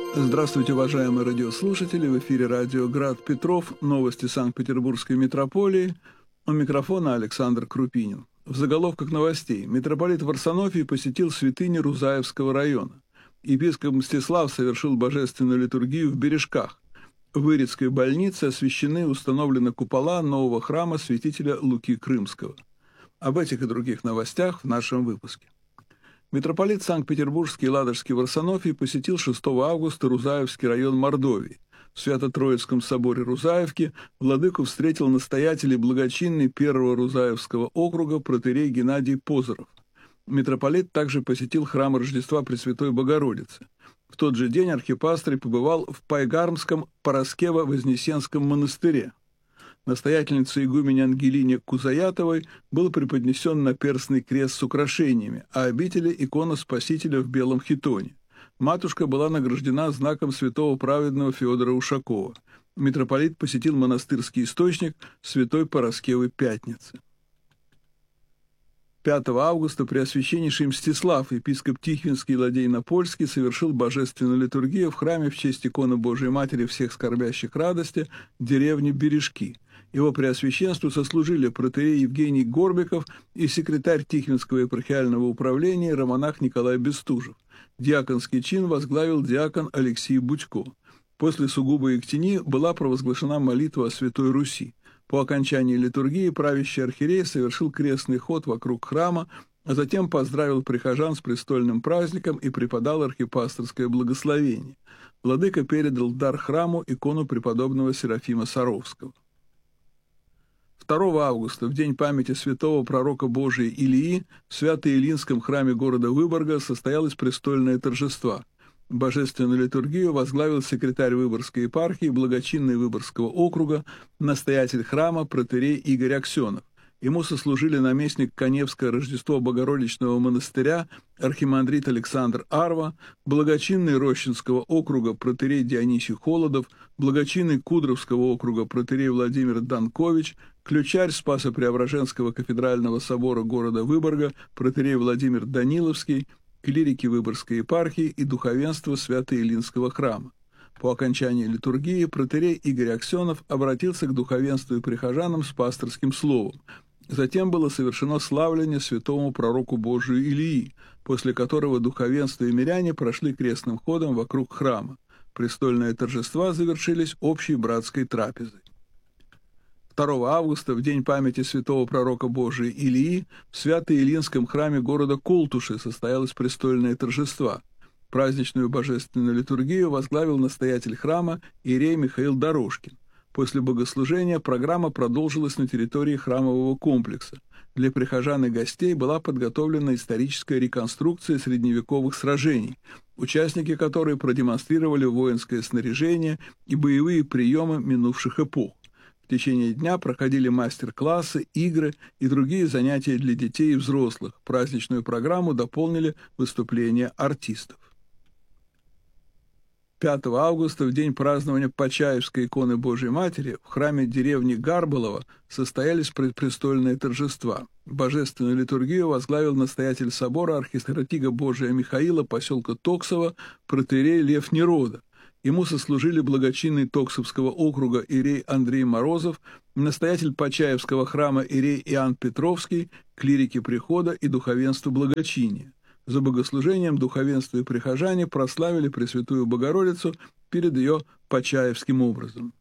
Здравствуйте, уважаемые радиослушатели! В эфире радио «Град Петров», новости Санкт-Петербургской митрополии. У микрофона Александр Крупинин. В заголовках новостей. Митрополит Варсонофий посетил святыни Рузаевского района. Епископ Мстислав совершил божественную литургию в Бережках. В Ирицкой больнице освящены и установлены купола нового храма святителя Луки Крымского. Об этих и других новостях в нашем выпуске. Митрополит Санкт-Петербургский и Ладожский Варсонофий посетил 6 августа Рузаевский район Мордовии. В Свято-Троицком соборе Рузаевки владыку встретил настоятель и благочинный первого Рузаевского округа протоиерей Геннадий Позоров. Митрополит также посетил храм Рождества Пресвятой Богородицы. В тот же день архипастырь побывал в Пайгармском Параскево-Вознесенском монастыре. Настоятельнице игумене Ангелине Кузаятовой был преподнесен наперстный крест с украшениями, а обители икона Спасителя в белом хитоне. Матушка была награждена знаком святого праведного Феодора Ушакова. Митрополит посетил монастырский источник Святой Параскевы Пятницы. 5 августа Преосвященнейший Мстислав, епископ Тихвинский и Ладейно-Польский, совершил божественную литургию в храме в честь иконы Божией Матери всех скорбящих радости деревни Бережки. Его преосвященству сослужили протоиерей Евгений Горбиков и секретарь Тихвинского епархиального управления романах Николай Бестужев. Диаконский чин возглавил диакон Алексей Будько. После сугубой ектении была провозглашена молитва о Святой Руси. По окончании литургии правящий архиерей совершил крестный ход вокруг храма, а затем поздравил прихожан с престольным праздником и преподал архипасторское благословение. Владыка передал в дар храму икону преподобного Серафима Саровского. 2 августа, в день памяти святого пророка Божия Илии, в Свято-Илинском храме города Выборга состоялось престольное торжество. Божественную литургию возглавил секретарь Выборгской епархии, благочинный Выборгского округа, настоятель храма протоиерей Игорь Аксенов. Ему сослужили наместник Каневского Рождества Богородичного монастыря архимандрит Александр Арва, благочинный Рощинского округа протоиерей Дионисий Холодов, благочинный Кудровского округа протоиерей Владимир Данкович, ключарь Спасо-Преображенского кафедрального собора города Выборга протоиерей Владимир Даниловский, клирики Выборгской епархии и духовенство Свято-Илинского храма. По окончании литургии протоиерей Игорь Аксенов обратился к духовенству и прихожанам с пасторским словом. Затем было совершено славление святому пророку Божию Илии, после которого духовенство и миряне прошли крестным ходом вокруг храма. Престольные торжества завершились общей братской трапезой. 2 августа, в день памяти святого пророка Божия Илии, в Свято-Илинском храме города Колтуши состоялось престольное торжество. Праздничную божественную литургию возглавил настоятель храма иерей Михаил Дорожкин. После богослужения программа продолжилась на территории храмового комплекса. Для прихожан и гостей была подготовлена историческая реконструкция средневековых сражений, участники которой продемонстрировали воинское снаряжение и боевые приемы минувших эпох. В течение дня проходили мастер-классы, игры и другие занятия для детей и взрослых. Праздничную программу дополнили выступления артистов. 5 августа, в день празднования Почаевской иконы Божией Матери, в храме деревни Гарбалово состоялись предпрестольные торжества. Божественную литургию возглавил настоятель собора архистратига Божия Михаила поселка Токсово протоиерей Лев Нерода. Ему сослужили благочинный Токсовского округа иерей Андрей Морозов, настоятель Почаевского храма иерей Иоанн Петровский, клирики прихода и духовенство благочиния. За богослужением духовенство и прихожане прославили Пресвятую Богородицу перед ее почаевским образом.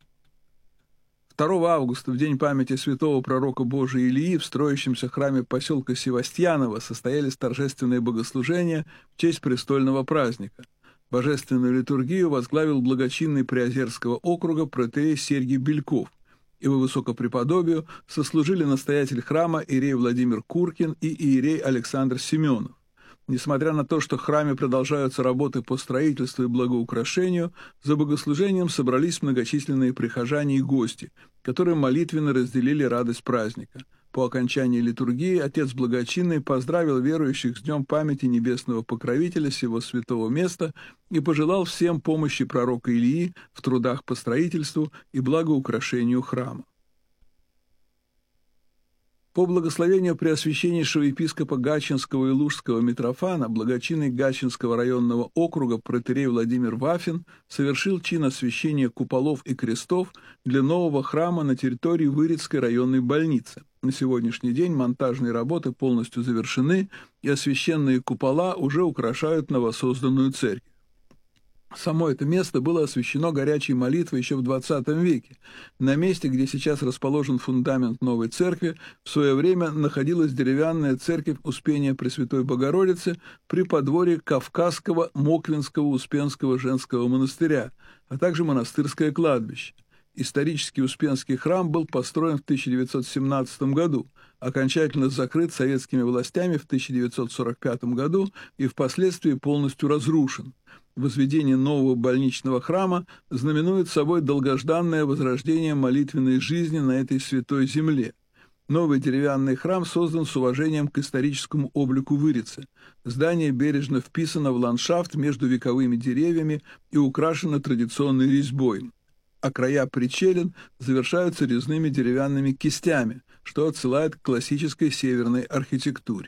2 августа, в день памяти святого пророка Божия Илии, в строящемся храме поселка Севастьяново состоялись торжественные богослужения в честь престольного праздника. Божественную литургию возглавил благочинный Приозерского округа протоиерей Сергий Бельков. Его высокопреподобию сослужили настоятель храма иерей Владимир Куркин и иерей Александр Семенов. Несмотря на то, что в храме продолжаются работы по строительству и благоукрашению, за богослужением собрались многочисленные прихожане и гости, которые молитвенно разделили радость праздника. По окончании литургии отец Благочинный поздравил верующих с Днем памяти небесного покровителя сего святого места и пожелал всем помощи пророка Илии в трудах по строительству и благоукрашению храма. По благословению Преосвященнейшего епископа Гатчинского и Лужского Митрофана, благочинный Гатчинского районного округа протоиерей Владимир Вафин совершил чин освящения куполов и крестов для нового храма на территории Вырицкой районной больницы. На сегодняшний день монтажные работы полностью завершены, и освященные купола уже украшают новосозданную церковь. Само это место было освящено горячей молитвой еще в XX веке. На месте, где сейчас расположен фундамент новой церкви, в свое время находилась деревянная церковь Успения Пресвятой Богородицы при подворье Кавказского Моквинского Успенского женского монастыря, а также монастырское кладбище. Исторический Успенский храм был построен в 1917 году, окончательно закрыт советскими властями в 1945 году и впоследствии полностью разрушен. Возведение нового больничного храма знаменует собой долгожданное возрождение молитвенной жизни на этой святой земле. Новый деревянный храм создан с уважением к историческому облику Вырицы. Здание бережно вписано в ландшафт между вековыми деревьями и украшено традиционной резьбой, а края причелин завершаются резными деревянными кистями, что отсылает к классической северной архитектуре.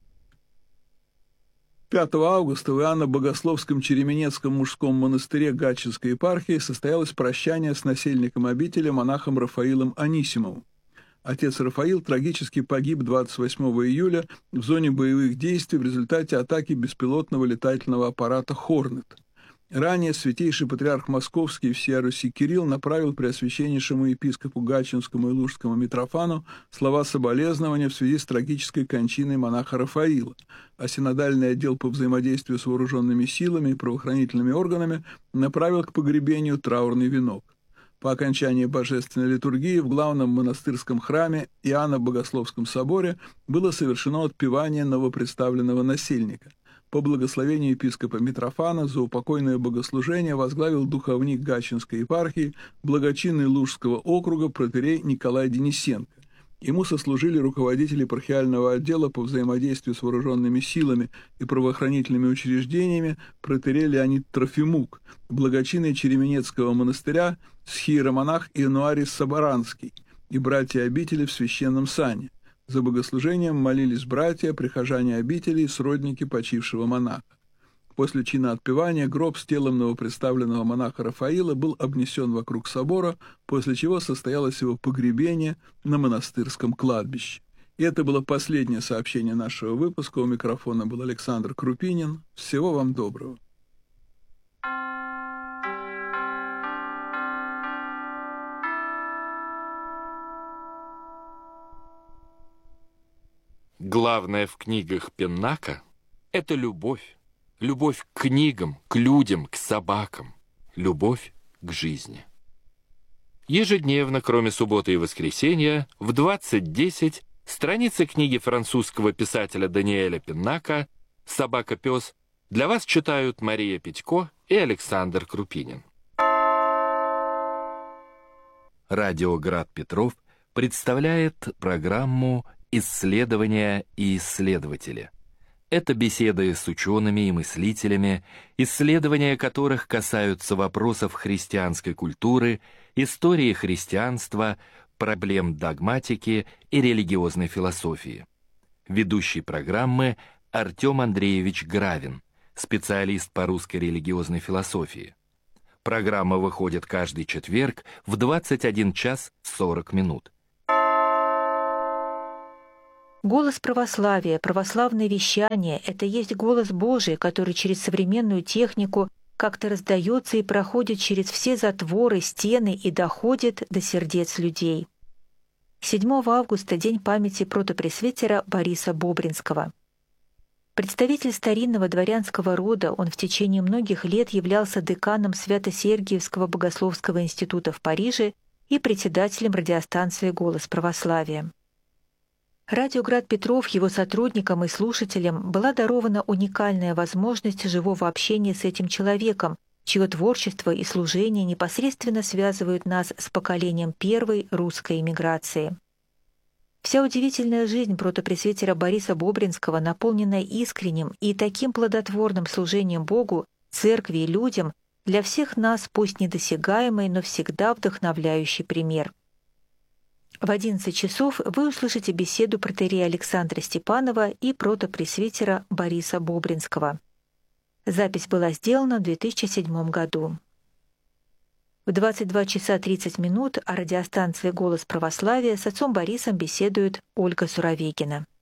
5 августа в Иоанно-Богословском Череменецком мужском монастыре Гатчинской епархии состоялось прощание с насельником обители монахом Рафаилом Анисимовым. Отец Рафаил трагически погиб 28 июля в зоне боевых действий в результате атаки беспилотного летательного аппарата «Хорнет». Ранее святейший патриарх Московский и всея Руси Кирилл направил Преосвященнейшему епископу Гатчинскому и Лужскому Митрофану слова соболезнования в связи с трагической кончиной монаха Рафаила, а синодальный отдел по взаимодействию с вооруженными силами и правоохранительными органами направил к погребению траурный венок. По окончании божественной литургии в главном монастырском храме Иоанно-Богословском соборе было совершено отпевание новопредставленного насельника. По благословению епископа Митрофана за упокойное богослужение возглавил духовник Гатчинской епархии, благочинный Лужского округа протоиерей Николай Денисенко. Ему сослужили руководители епархиального отдела по взаимодействию с вооруженными силами и правоохранительными учреждениями протоиерей Леонид Трофимук, благочинный Череменецкого монастыря схиеромонах Иануарий Соборанский и братья обители в священном сане. За богослужением молились братья, прихожане обители и сродники почившего монаха. После чина отпевания гроб с телом новопредставленного монаха Рафаила был обнесен вокруг собора, после чего состоялось его погребение на монастырском кладбище. И это было последнее сообщение нашего выпуска. У микрофона был Александр Крупинин. Всего вам доброго. Главное в книгах Пеннака – это любовь. Любовь к книгам, к людям, к собакам. Любовь к жизни. Ежедневно, кроме субботы и воскресенья, в 20:10 страницы книги французского писателя Даниэля Пеннака «Собака-пес» для вас читают Мария Петько и Александр Крупинин. Радио Град Петров представляет программу «Исследования и исследователи». Это беседы с учеными и мыслителями, исследования которых касаются вопросов христианской культуры, истории христианства, проблем догматики и религиозной философии. Ведущий программы Артем Андреевич Гравин, специалист по русской религиозной философии. Программа выходит каждый четверг в 21 час 40 минут. Голос православия, православное вещание – это есть голос Божий, который через современную технику как-то раздается и проходит через все затворы, стены и доходит до сердец людей. 7 августа – день памяти протопресвитера Бориса Бобринского. Представитель старинного дворянского рода, он в течение многих лет являлся деканом Свято-Сергиевского богословского института в Париже и председателем радиостанции «Голос православия». Радио Град Петров, его сотрудникам и слушателям была дарована уникальная возможность живого общения с этим человеком, чье творчество и служение непосредственно связывают нас с поколением первой русской эмиграции. Вся удивительная жизнь протопресвитера Бориса Бобринского, наполненная искренним и таким плодотворным служением Богу, церкви и людям, для всех нас пусть недосягаемый, но всегда вдохновляющий пример. В 11 часов вы услышите беседу протоиерея Александра Степанова и протопресвитера Бориса Бобринского. Запись была сделана в 2007 году. В 22 часа 30 минут о радиостанции «Голос православия» с отцом Борисом беседует Ольга Суровегина.